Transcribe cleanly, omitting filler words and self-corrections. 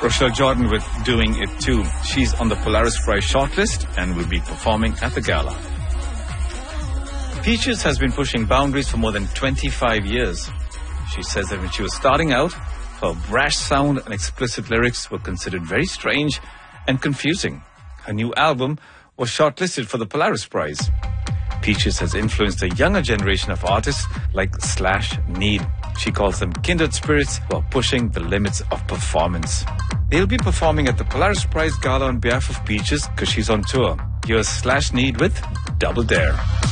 Rochelle Jordan with Doing It Too. She's on the Polaris Prize shortlist and will be performing at the gala. Peaches has been pushing boundaries for more than 25 years. She says that when she was starting out, her brash sound and explicit lyrics were considered very strange and confusing. Her new album was shortlisted for the Polaris Prize. Peaches has influenced a younger generation of artists like Slash Need. She calls them kindred spirits who are pushing the limits of performance. They'll be performing at the Polaris Prize Gala on behalf of Peaches because she's on tour. Here's Slash Need with Double Dare.